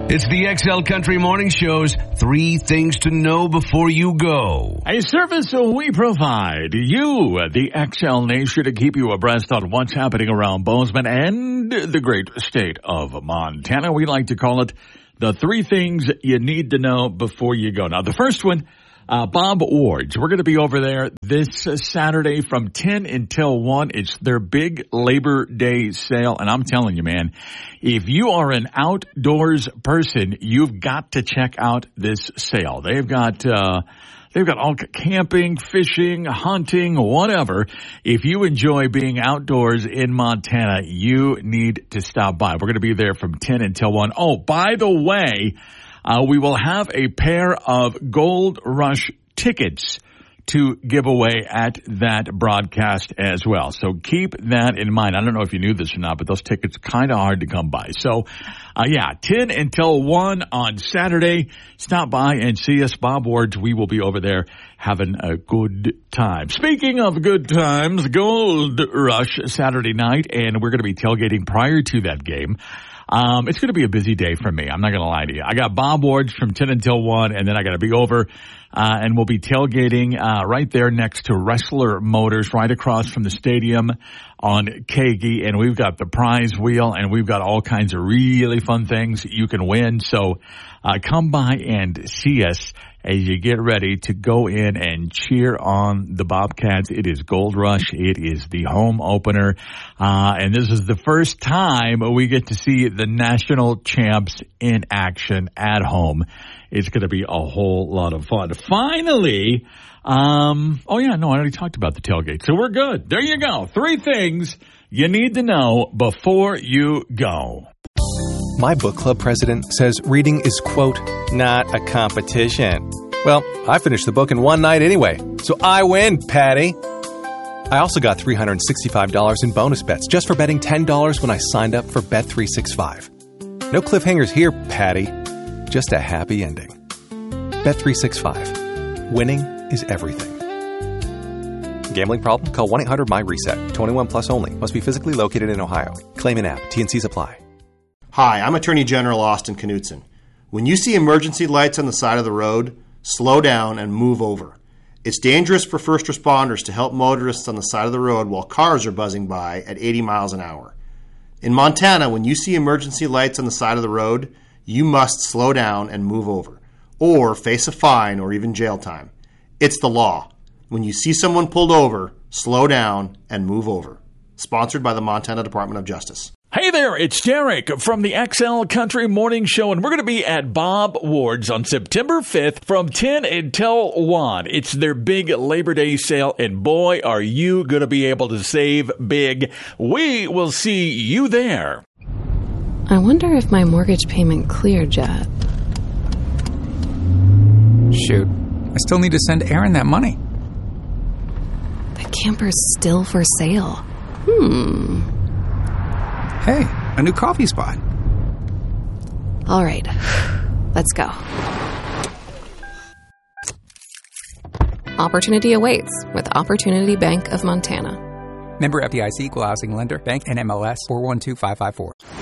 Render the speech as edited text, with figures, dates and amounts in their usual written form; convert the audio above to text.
It's the XL Country Morning Show's 3 things to know before you go. A service we provide you, the XL Nation, to keep you abreast on what's happening around Bozeman and the great state of Montana. We like to call it the 3 things you need to know before you go. Now, the first one, Bob Ward's. We're going to be over there this Saturday from 10 until 1. It's their big Labor Day sale. And I'm telling you, man, if you are an outdoors person, you've got to check out this sale. They've got all camping, fishing, hunting, whatever. If you enjoy being outdoors in Montana, you need to stop by. We're going to be there from 10 until 1. Oh, by the way, we will have a pair of Gold Rush tickets to give away at that broadcast as well. So keep that in mind. I don't know if you knew this or not, but those tickets kind of hard to come by. So, 10 until 1 on Saturday. Stop by and see us, Bob Ward's. We will be over there having a good time. Speaking of good times, Gold Rush Saturday night, and we're going to be tailgating prior to that game. It's going to be a busy day for me. I'm not going to lie to you. I got Bob Ward's from 10 until 1, and then I got to be over, and we'll be tailgating, right there next to Wrestler Motors, right across from the stadium on Kagi, and we've got the prize wheel, and we've got all kinds of really fun things you can win. So, come by and see us as you get ready to go in and cheer on the Bobcats. It is Gold Rush. It is the home opener. And this is the first time we get to see the national champs in action at home. It's going to be a whole lot of fun. Finally, I already talked about the tailgate, so we're good. There you go. 3 things you need to know before you go. My book club president says reading is, quote, not a competition. Well, I finished the book in one night anyway, so I win, Patty. I also got $365 in bonus bets just for betting $10 when I signed up for Bet365. No cliffhangers here, Patty. Just a happy ending. Bet365. Winning is everything. Gambling problem? Call 1-800-MY-RESET. 21 plus only. Must be physically located in Ohio. Claim in app. T&Cs apply. Hi, I'm Attorney General Austin Knudsen. When you see emergency lights on the side of the road, slow down and move over. It's dangerous for first responders to help motorists on the side of the road while cars are buzzing by at 80 miles an hour. In Montana, when you see emergency lights on the side of the road, you must slow down and move over, or face a fine or even jail time. It's the law. When you see someone pulled over, slow down and move over. Sponsored by the Montana Department of Justice. Hey there, it's Derek from the XL Country Morning Show, and we're going to be at Bob Ward's on September 5th from 10 until 1. It's their big Labor Day sale, and boy, are you going to be able to save big. We will see you there. I wonder if my mortgage payment cleared yet. Shoot, I still need to send Aaron that money. The camper's still for sale. Hey, a new coffee spot. All right, let's go. Opportunity awaits with Opportunity Bank of Montana. Member FDIC, Equal Housing Lender, Bank NMLS 412554.